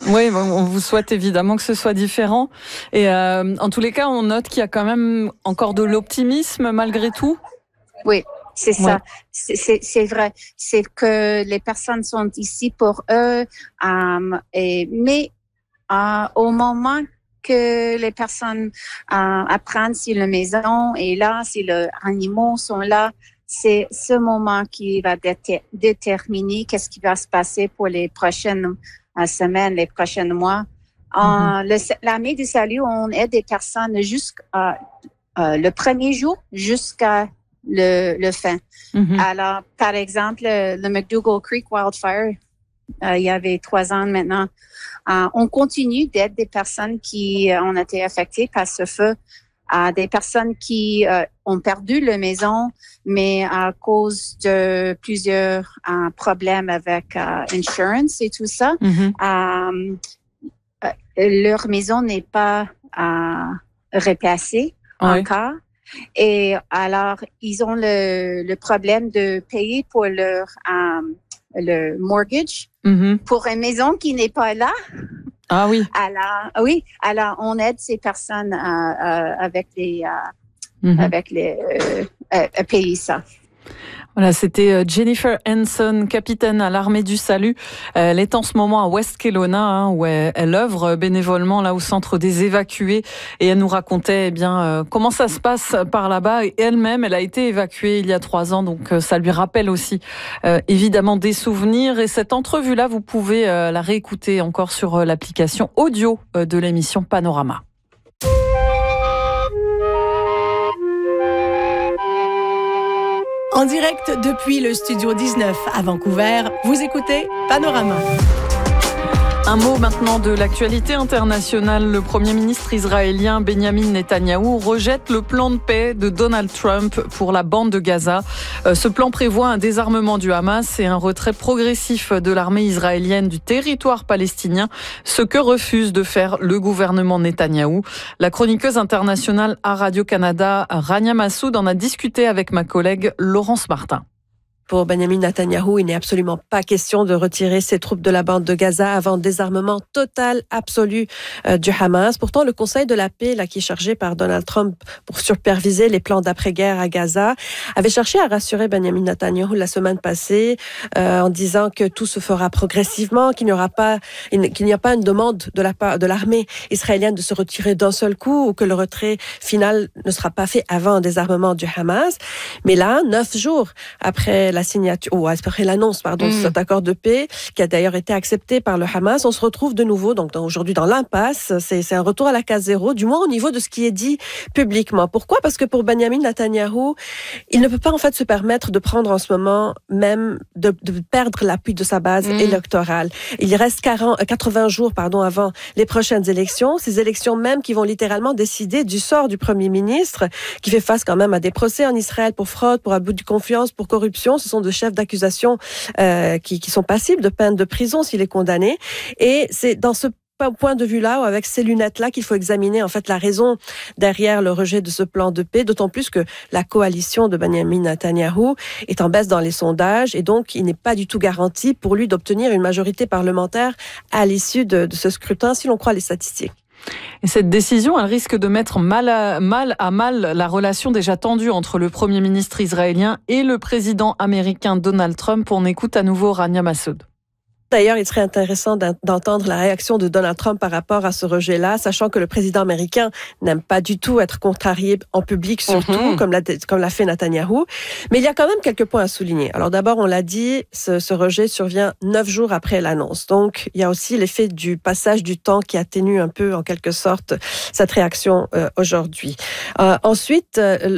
Oui, on vous souhaite évidemment que ce soit différent. Et en tous les cas, on note qu'il y a quand même encore de l'optimisme malgré tout. Oui, c'est Ouais. ça. C'est vrai. C'est que les personnes sont ici pour eux. Mais au moment que les personnes apprennent si la maison est là, si les animaux sont là, c'est ce moment qui va déterminer qu'est-ce qui va se passer pour les prochaines semaines, les prochains mois. L'armée du salut, on aide des personnes jusqu'à le premier jour jusqu'à le fin. Alors, par exemple, le McDougall Creek Wildfire, il y avait 3 ans maintenant, on continue d'aider des personnes qui ont été affectées par ce feu, des personnes qui ont perdu leur maison, mais à cause de plusieurs problèmes avec insurance et tout ça, leur maison n'est pas replacée encore. Et alors, ils ont le problème de payer pour leur le mortgage pour une maison qui n'est pas là. Ah oui. Alors on aide ces personnes avec les à payer ça. Voilà, c'était Jennifer Hanson, capitaine à l'armée du salut. Elle est en ce moment à West Kelowna, où elle œuvre bénévolement là au centre des évacués, et elle nous racontait comment ça se passe par là-bas. Et elle-même, elle a été évacuée il y a 3 ans, donc ça lui rappelle aussi évidemment des souvenirs. Et cette entrevue-là, vous pouvez la réécouter encore sur l'application audio de l'émission Panorama. En direct depuis le Studio 19 à Vancouver, vous écoutez Panorama. Un mot maintenant de l'actualité internationale. Le Premier ministre israélien Benjamin Netanyahou rejette le plan de paix de Donald Trump pour la bande de Gaza. Ce plan prévoit un désarmement du Hamas et un retrait progressif de l'armée israélienne du territoire palestinien, ce que refuse de faire le gouvernement Netanyahou. La chroniqueuse internationale à Radio-Canada, Rania Massoud, en a discuté avec ma collègue Laurence Martin. Pour Benjamin Netanyahou, il n'est absolument pas question de retirer ses troupes de la bande de Gaza avant le désarmement total, absolu du Hamas. Pourtant, le Conseil de la paix, qui est chargé par Donald Trump pour superviser les plans d'après-guerre à Gaza, avait cherché à rassurer Benjamin Netanyahou la semaine passée en disant que tout se fera progressivement, qu'il n'y a pas une demande de la part de l'armée israélienne de se retirer d'un seul coup ou que le retrait final ne sera pas fait avant le désarmement du Hamas. Mais là, 9 jours après l'annonce de cet accord de paix, qui a d'ailleurs été accepté par le Hamas, on se retrouve de nouveau aujourd'hui dans l'impasse. C'est un retour à la case zéro, du moins au niveau de ce qui est dit publiquement. Pourquoi? Parce que pour Benjamin Netanyahou, il ne peut pas en fait se permettre de prendre en ce moment même de perdre l'appui de sa base électorale. Il reste 80 jours avant les prochaines élections, ces élections même qui vont littéralement décider du sort du Premier ministre, qui fait face quand même à des procès en Israël pour fraude, pour abus de confiance, pour corruption. Ce sont de chefs d'accusation qui sont passibles de peine de prison s'il est condamné. Et c'est dans ce point de vue-là, ou avec ces lunettes-là, qu'il faut examiner en fait la raison derrière le rejet de ce plan de paix, d'autant plus que la coalition de Benjamin Netanyahou est en baisse dans les sondages, et donc il n'est pas du tout garanti pour lui d'obtenir une majorité parlementaire à l'issue de ce scrutin, si l'on croit les statistiques. Et cette décision, elle risque de mettre mal à mal la relation déjà tendue entre le Premier ministre israélien et le président américain Donald Trump. On écoute à nouveau Rania Massoud. D'ailleurs, il serait intéressant d'entendre la réaction de Donald Trump par rapport à ce rejet-là, sachant que le président américain n'aime pas du tout être contrarié en public, surtout, comme l'a fait Netanyahou. Mais il y a quand même quelques points à souligner. Alors d'abord, on l'a dit, ce rejet survient 9 jours après l'annonce. Donc, il y a aussi l'effet du passage du temps qui atténue un peu, en quelque sorte, cette réaction aujourd'hui. Ensuite,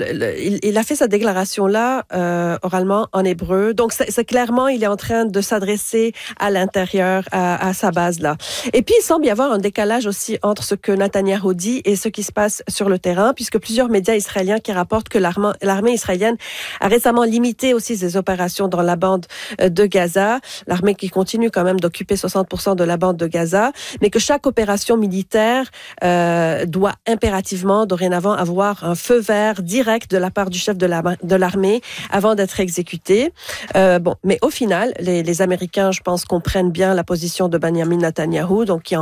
il a fait sa déclaration-là oralement en hébreu. Donc, c'est clairement, il est en train de s'adresser à l'intérieur, à sa base-là. Et puis, il semble y avoir un décalage aussi entre ce que Netanyahou dit et ce qui se passe sur le terrain, puisque plusieurs médias israéliens qui rapportent que l'armée israélienne a récemment limité aussi ses opérations dans la bande de Gaza, l'armée qui continue quand même d'occuper 60% de la bande de Gaza, mais que chaque opération militaire doit impérativement, dorénavant, avoir un feu vert direct de la part du chef de l'armée avant d'être exécuté. Mais au final, les Américains, je pense, comprennent bien la position de Benjamin Netanyahou, donc qui